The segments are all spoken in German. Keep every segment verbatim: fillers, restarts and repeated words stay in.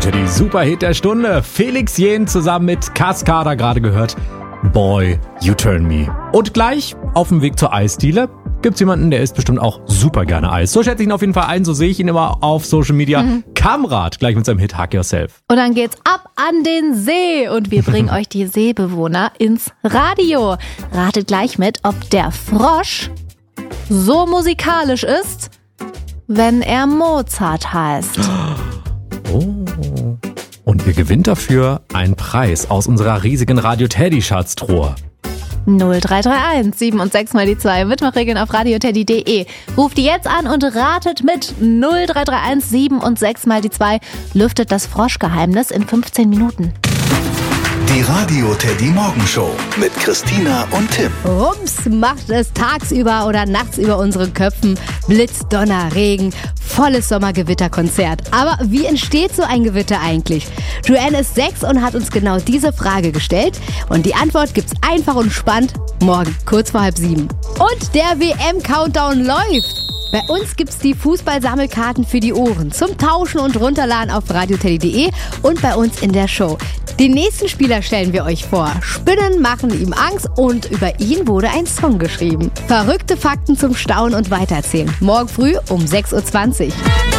Teddy, Superhit der Stunde. Felix Jähn zusammen mit Cascada gerade gehört. Boy, You Turn Me. Und gleich auf dem Weg zur Eisdiele gibt's jemanden, der isst bestimmt auch super gerne Eis. So schätze ich ihn auf jeden Fall ein, so sehe ich ihn immer auf Social Media. Mhm. Kamrat, gleich mit seinem Hit Hug Yourself. Und dann geht's ab an den See und wir bringen euch die Seebewohner ins Radio. Ratet gleich mit, ob der Frosch so musikalisch ist, wenn er Mozart heißt. Oh. Und ihr gewinnt dafür einen Preis aus unserer riesigen Radio-Teddy-Schatztruhe. null drei drei eins sieben und sechs mal die zwei. Mitmachregeln auf radioteddy punkt de. Ruft die jetzt an und ratet mit. null drei drei eins sieben und sechs mal die zwei. Lüftet das Froschgeheimnis in fünfzehn Minuten. Die Radio-Teddy Morgenshow mit Christina und Tim. Rums macht es tagsüber oder nachts über unseren Köpfen. Blitz, Donner, Regen, volles Sommergewitterkonzert. Aber wie entsteht so ein Gewitter eigentlich? Joanne ist sechs und hat uns genau diese Frage gestellt. Und die Antwort gibt's einfach und spannend morgen, kurz vor halb sieben. Und der W M-Countdown läuft. Bei uns gibt's die Fußballsammelkarten für die Ohren zum Tauschen und Runterladen auf radioteddy punkt de und bei uns in der Show. Den nächsten Spieler stellen wir euch vor. Spinnen machen ihm Angst und über ihn wurde ein Song geschrieben. Verrückte Fakten zum Staunen und Weitererzählen. Morgen früh um sechs Uhr zwanzig.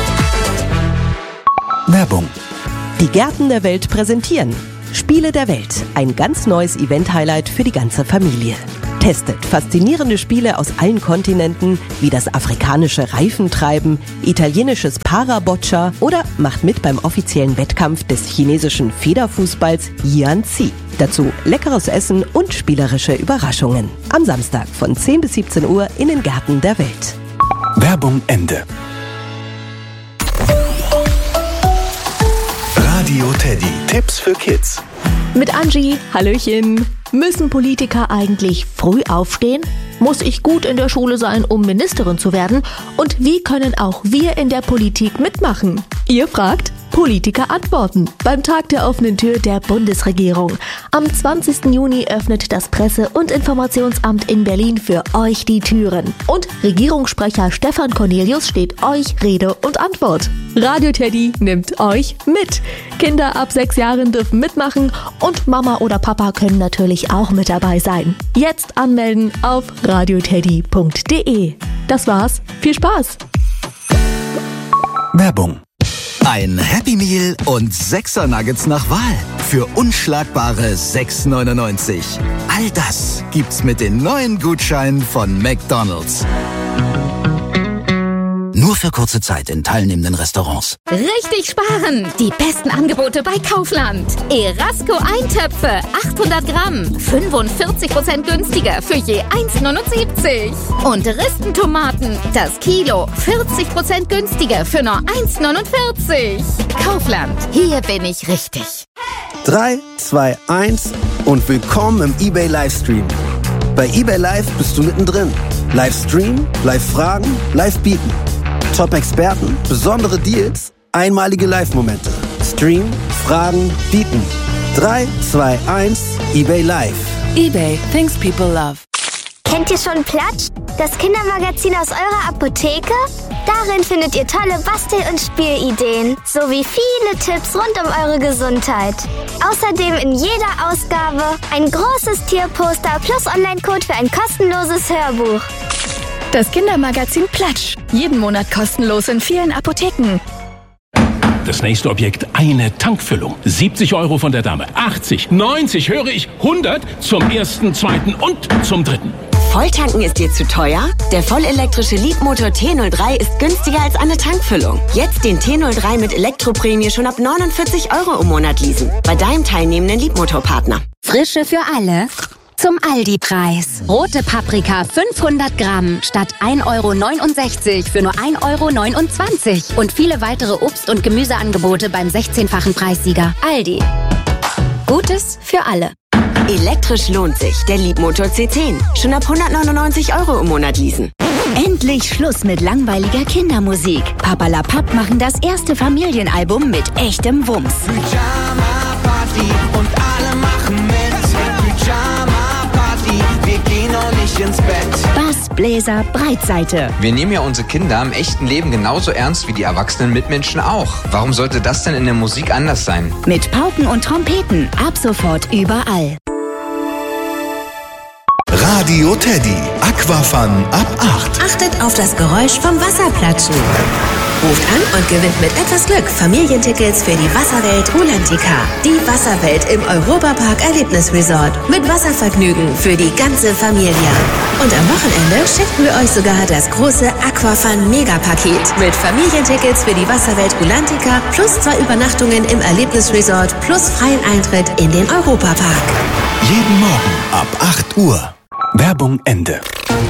Werbung. Die Gärten der Welt präsentieren Spiele der Welt. Ein ganz neues Event-Highlight für die ganze Familie. Testet faszinierende Spiele aus allen Kontinenten, wie das afrikanische Reifentreiben, italienisches Paraboccia oder macht mit beim offiziellen Wettkampf des chinesischen Federfußballs Jiangxi. Dazu leckeres Essen und spielerische Überraschungen. Am Samstag von zehn bis siebzehn Uhr in den Gärten der Welt. Werbung Ende. Radio Teddy. Tipps für Kids. Mit Angie, Hallöchen. Müssen Politiker eigentlich früh aufstehen? Muss ich gut in der Schule sein, um Ministerin zu werden? Und wie können auch wir in der Politik mitmachen? Ihr fragt, Politiker antworten beim Tag der offenen Tür der Bundesregierung. Am zwanzigsten Juni öffnet das Presse- und Informationsamt in Berlin für euch die Türen. Und Regierungssprecher Stefan Cornelius steht euch Rede und Antwort. Radio Teddy nimmt euch mit. Kinder ab sechs Jahren dürfen mitmachen und Mama oder Papa können natürlich auch mit dabei sein. Jetzt anmelden auf radioteddy punkt de. Das war's. Viel Spaß! Werbung. Ein Happy Meal und Sechser Nuggets nach Wahl für unschlagbare sechs neunundneunzig. All das gibt's mit den neuen Gutscheinen von McDonald's. Nur für kurze Zeit in teilnehmenden Restaurants. Richtig sparen! Die besten Angebote bei Kaufland. Erasco Eintöpfe, achthundert Gramm, fünfundvierzig Prozent günstiger für je eins neunundsiebzig. Und Ristentomaten, das Kilo, vierzig Prozent günstiger für nur eins neunundvierzig. Kaufland, hier bin ich richtig. drei, zwei, eins und willkommen im eBay Livestream. Bei eBay Live bist du mittendrin. Livestream, Live-Fragen, Live-Bieten. Top-Experten, besondere Deals, einmalige Live-Momente. Stream, Fragen, Bieten. drei, zwei, eins, eBay Live. eBay, things people love. Kennt ihr schon Platsch? Das Kindermagazin aus eurer Apotheke? Darin findet ihr tolle Bastel- und Spielideen, sowie viele Tipps rund um eure Gesundheit. Außerdem in jeder Ausgabe ein großes Tierposter plus Online-Code für ein kostenloses Hörbuch. Das Kindermagazin Platsch. Jeden Monat kostenlos in vielen Apotheken. Das nächste Objekt, eine Tankfüllung. siebzig Euro von der Dame. achtzig, neunzig, höre ich, hundert zum ersten, zweiten und zum dritten. Volltanken ist dir zu teuer? Der vollelektrische Leapmotor T null drei ist günstiger als eine Tankfüllung. Jetzt den T null drei mit Elektroprämie schon ab neunundvierzig Euro im Monat leasen. Bei deinem teilnehmenden Leapmotor-Partner. Frische für alle. Zum Aldi-Preis. Rote Paprika fünfhundert Gramm statt ein Euro neunundsechzig für nur ein Euro neunundzwanzig. Und viele weitere Obst- und Gemüseangebote beim sechzehnfachen Preissieger. Aldi. Gutes für alle. Elektrisch lohnt sich. Der Leapmotor C zehn. Schon ab hundertneunundneunzig Euro im Monat leasen. Endlich Schluss mit langweiliger Kindermusik. Papalapap machen das erste Familienalbum mit echtem Wumms. Pyjama Party und alle machen mit. Pyjama Party, wir gehen noch nicht mich ins Bett. Bass, Bläser, Breitseite. Wir nehmen ja unsere Kinder im echten Leben genauso ernst wie die erwachsenen Mitmenschen auch. Warum sollte das denn in der Musik anders sein? Mit Pauken und Trompeten. Ab sofort überall. Radio Teddy. Aquafun ab acht. Achtet auf das Geräusch vom Wasserplatschen. Ruft an und gewinnt mit etwas Glück Familientickets für die Wasserwelt Rulantica. Die Wasserwelt im Europapark Erlebnisresort. Mit Wasservergnügen für die ganze Familie. Und am Wochenende schicken wir euch sogar das große Aquafun Megapaket. Mit Familientickets für die Wasserwelt Rulantica plus zwei Übernachtungen im Erlebnisresort plus freien Eintritt in den Europapark. Jeden Morgen ab acht Uhr. Werbung Ende.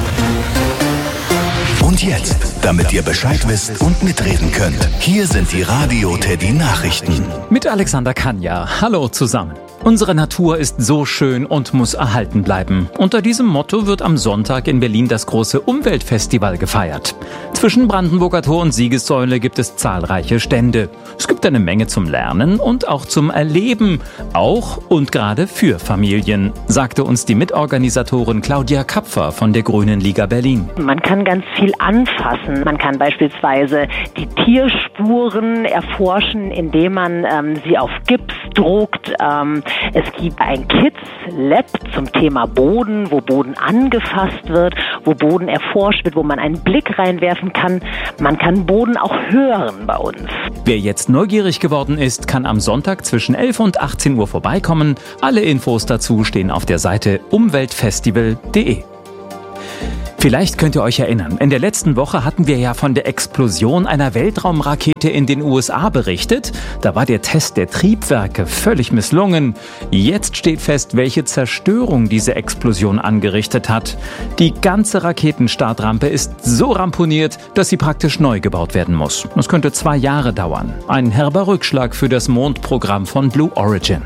Und jetzt, damit ihr Bescheid wisst und mitreden könnt, hier sind die Radio Teddy Nachrichten. Mit Alexander Kanja. Hallo zusammen. Unsere Natur ist so schön und muss erhalten bleiben. Unter diesem Motto wird am Sonntag in Berlin das große Umweltfestival gefeiert. Zwischen Brandenburger Tor und Siegessäule gibt es zahlreiche Stände. Es gibt eine Menge zum Lernen und auch zum Erleben. Auch und gerade für Familien, sagte uns die Mitorganisatorin Claudia Kapfer von der Grünen Liga Berlin. Man kann ganz viel anfassen. Man kann beispielsweise die Tierspuren erforschen, indem man ähm, sie auf Gips druckt. Ähm, Es gibt ein Kids Lab zum Thema Boden, wo Boden angefasst wird, wo Boden erforscht wird, wo man einen Blick reinwerfen kann. Man kann Boden auch hören bei uns. Wer jetzt neugierig geworden ist, kann am Sonntag zwischen elf und achtzehn Uhr vorbeikommen. Alle Infos dazu stehen auf der Seite umweltfestival punkt de. Vielleicht könnt ihr euch erinnern, in der letzten Woche hatten wir ja von der Explosion einer Weltraumrakete in den U S A berichtet. Da war der Test der Triebwerke völlig misslungen. Jetzt steht fest, welche Zerstörung diese Explosion angerichtet hat. Die ganze Raketenstartrampe ist so ramponiert, dass sie praktisch neu gebaut werden muss. Das könnte zwei Jahre dauern. Ein herber Rückschlag für das Mondprogramm von Blue Origin.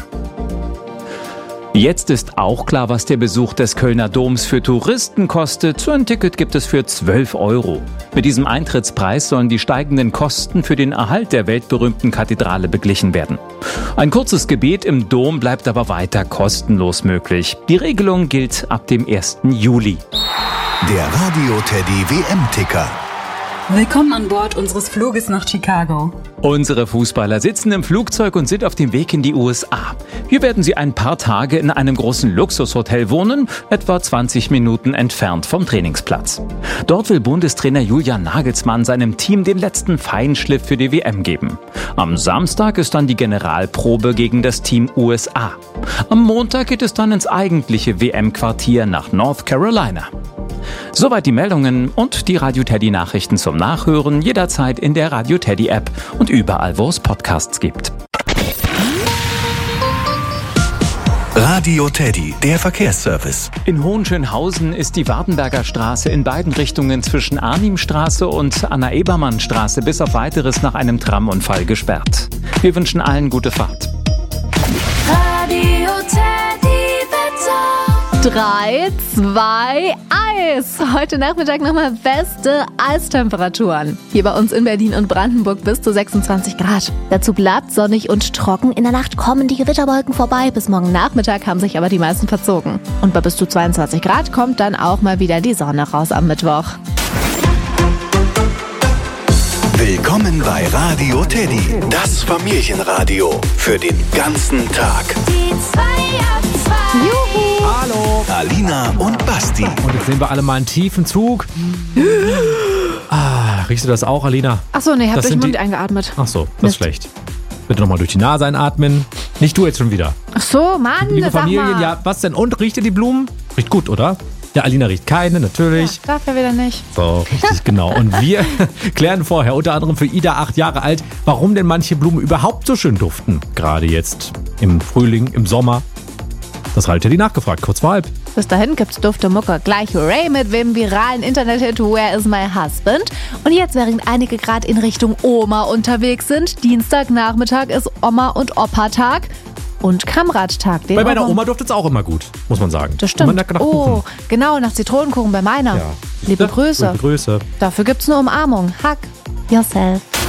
Jetzt ist auch klar, was der Besuch des Kölner Doms für Touristen kostet. So ein Ticket gibt es für zwölf Euro. Mit diesem Eintrittspreis sollen die steigenden Kosten für den Erhalt der weltberühmten Kathedrale beglichen werden. Ein kurzes Gebet im Dom bleibt aber weiter kostenlos möglich. Die Regelung gilt ab dem ersten Juli. Der Radio Teddy W M-Ticker. Willkommen an Bord unseres Fluges nach Chicago. Unsere Fußballer sitzen im Flugzeug und sind auf dem Weg in die U S A. Hier werden sie ein paar Tage in einem großen Luxushotel wohnen, etwa zwanzig Minuten entfernt vom Trainingsplatz. Dort will Bundestrainer Julian Nagelsmann seinem Team den letzten Feinschliff für die W M geben. Am Samstag ist dann die Generalprobe gegen das Team U S A. Am Montag geht es dann ins eigentliche W M-Quartier nach North Carolina. Soweit die Meldungen und die Radio Teddy Nachrichten zum Nachhören jederzeit in der Radio Teddy App und überall, wo es Podcasts gibt. Radio Teddy, der Verkehrsservice. In Hohenschönhausen ist die Wartenberger Straße in beiden Richtungen zwischen Arnimstraße und Anna-Ebermann-Straße bis auf Weiteres nach einem Tramunfall gesperrt. Wir wünschen allen gute Fahrt. Radio Teddy Wetter. drei, zwei, eins. Heute Nachmittag nochmal beste Eistemperaturen. Hier bei uns in Berlin und Brandenburg bis zu sechsundzwanzig Grad. Dazu bleibt sonnig und trocken. In der Nacht kommen die Gewitterwolken vorbei. Bis morgen Nachmittag haben sich aber die meisten verzogen. Und bei bis zu zweiundzwanzig Grad kommt dann auch mal wieder die Sonne raus am Mittwoch. Willkommen bei Radio Teddy, das Familienradio für den ganzen Tag. Die zwei ab zwei. Juhu. Hallo. Alina und Basti. Und jetzt sehen wir alle mal einen tiefen Zug. Ah, riechst du das auch, Alina? Achso, nee, hab Das durch den sind Mund die- eingeatmet. Ach so, das ist schlecht. Bitte nochmal durch die Nase einatmen. Nicht du jetzt schon wieder. Ach so, Mann, Liebe sag Familien, mal. ja, was denn? Und, riecht ihr die Blumen? Riecht gut, oder? Ja, Alina riecht keine, natürlich. Darf er wieder nicht. So, richtig, genau. Und wir klären vorher, unter anderem für Ida, acht Jahre alt, warum denn manche Blumen überhaupt so schön duften. Gerade jetzt im Frühling, im Sommer. Das hat die nachgefragt, kurz vor halb. Bis dahin gibt's dufte Mucke. Gleich Ray mit dem viralen Internet-Hit Where is my husband? Und jetzt, während einige gerade in Richtung Oma unterwegs sind, Dienstagnachmittag ist Oma- und Opa-Tag und Kammradtag. Den Bei meiner Oma- Oma duftet es auch immer gut, muss man sagen. Das stimmt. Immer nach, nach oh, Kuchen. genau, nach Zitronenkuchen bei meiner. Ja. Liebe Grüße. Liebe Grüße. Dafür gibt's eine Umarmung. Hug yourself.